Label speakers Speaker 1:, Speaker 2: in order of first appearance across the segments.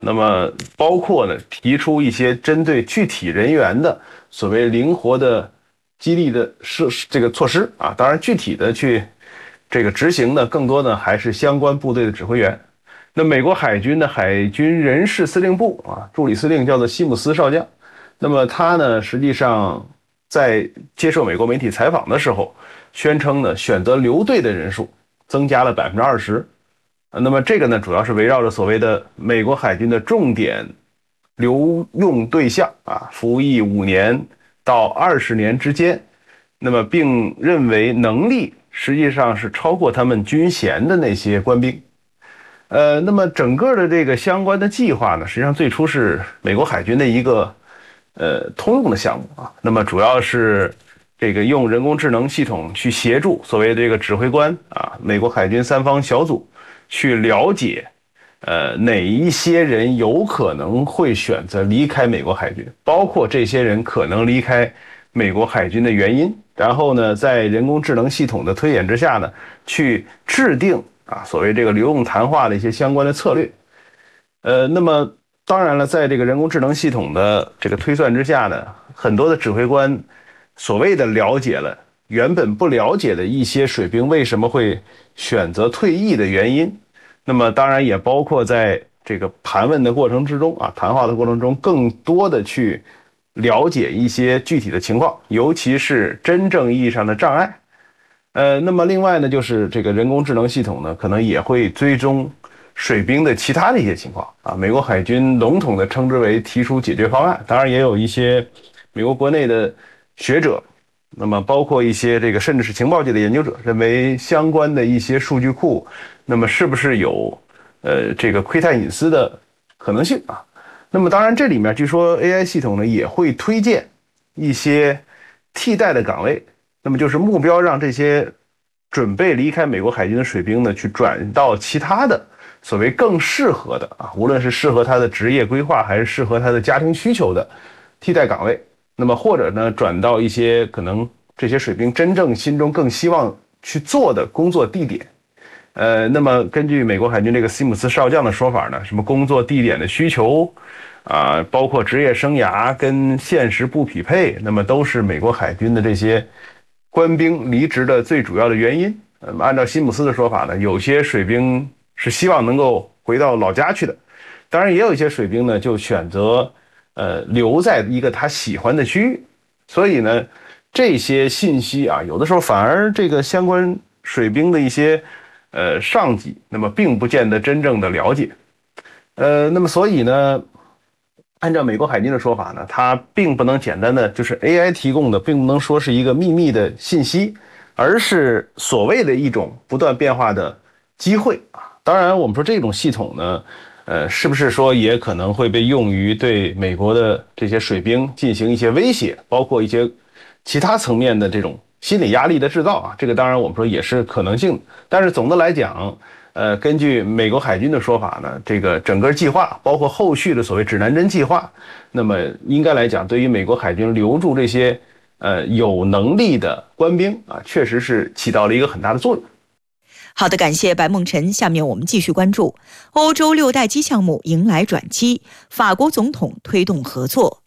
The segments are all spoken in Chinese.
Speaker 1: 那么包括呢提出一些针对具体人员的所谓灵活的激励的这个措施啊。当然具体的去这个执行呢，更多呢还是相关部队的指挥员。那美国海军的海军人事司令部啊，助理司令叫做西姆斯少将。那么他呢，实际上在接受美国媒体采访的时候，宣称呢，选择留队的人数增加了20%。那么这个呢，主要是围绕着所谓的美国海军的重点留用对象啊，服役5年到20年之间。那么并认为能力实际上是超过他们军衔的那些官兵。那么整个的这个相关的计划呢，实际上最初是美国海军的一个通用的项目啊。那么主要是这个用人工智能系统去协助所谓的这个指挥官啊，美国海军3方小组去了解哪一些人有可能会选择离开美国海军，包括这些人可能离开美国海军的原因。然后呢，在人工智能系统的推演之下呢，去制定所谓这个留用谈话的一些相关的策略。那么当然了，在这个人工智能系统的这个推算之下呢，很多的指挥官所谓的了解了原本不了解的一些水兵为什么会选择退役的原因。那么当然也包括在这个盘问的过程之中啊，谈话的过程中，更多的去了解一些具体的情况，尤其是真正意义上的障碍。那么另外呢，就是这个人工智能系统呢，可能也会追踪水兵的其他的一些情况啊。美国海军笼统的称之为提出解决方案，当然也有一些美国国内的学者，那么包括一些这个甚至是情报界的研究者，认为相关的一些数据库，那么是不是有这个窥探隐私的可能性啊？那么当然这里面据说 AI 系统呢也会推荐一些替代的岗位。那么就是目标让这些准备离开美国海军的水兵呢，去转到其他的所谓更适合的啊，无论是适合他的职业规划还是适合他的家庭需求的替代岗位。那么或者呢，转到一些可能这些水兵真正心中更希望去做的工作地点。那么根据美国海军这个西姆斯少将的说法呢，什么工作地点的需求啊，包括职业生涯跟现实不匹配，那么都是美国海军的这些官兵离职的最主要的原因。按照辛姆斯的说法呢，有些水兵是希望能够回到老家去的，当然也有一些水兵呢就选择留在一个他喜欢的区域。所以呢，这些信息啊，有的时候反而这个相关水兵的一些上级，那么并不见得真正的了解。那么所以呢，按照美国海军的说法呢，它并不能简单的就是 AI 提供的，并不能说是一个秘密的信息，而是所谓的一种不断变化的机会啊。当然，我们说这种系统呢，是不是说也可能会被用于对美国的这些水兵进行一些威胁，包括一些其他层面的这种心理压力的制造啊？这个当然我们说也是可能性的。但是总的来讲，根据美国海军的说法呢，这个整个计划，包括后续的所谓指南针计划，那么应该来讲，对于美国海军留住这些有能力的官兵啊，确实是起到了一个很大的作用。
Speaker 2: 好的，感谢白梦辰。下面我们继续关注欧洲6代机项目迎来转机，法国总统推动合作。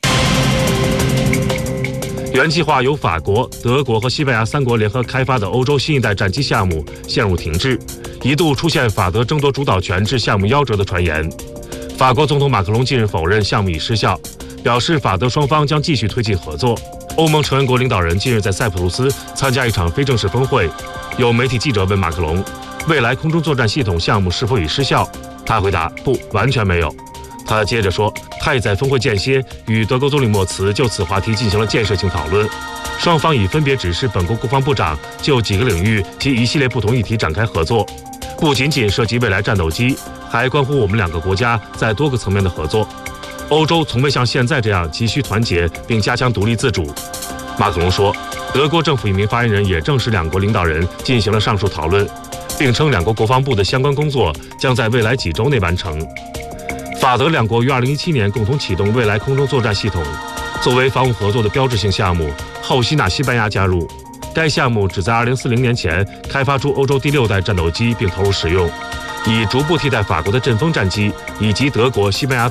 Speaker 3: 原计划由法国、德国和西班牙3国联合开发的欧洲新一代战机项目陷入停滞，一度出现法德争夺主导权致项目夭折的传言。法国总统马克龙近日否认项目已失效，表示法德双方将继续推进合作。欧盟成员国领导人近日在塞浦路斯参加一场非正式峰会，有媒体记者问马克龙，未来空中作战系统项目是否已失效？他回答：不，完全没有。他接着说，他也在峰会间歇与德国总理莫茨就此话题进行了建设性讨论，双方已分别指示本国国防部长就几个领域及一系列不同议题展开合作，不仅仅涉及未来战斗机，还关乎我们2个国家在多个层面的合作。欧洲从未像现在这样急需团结并加强独立自主。马克龙说，德国政府一名发言人也证实2国领导人进行了上述讨论，并称2国国防部的相关工作将在未来几周内完成。法德2国于2017年共同启动未来空中作战系统，作为防务合作的标志性项目，后吸纳西班牙加入。该项目旨在2040年前开发出欧洲第6代战斗机并投入使用，以逐步替代法国的阵风战机以及德国、西班牙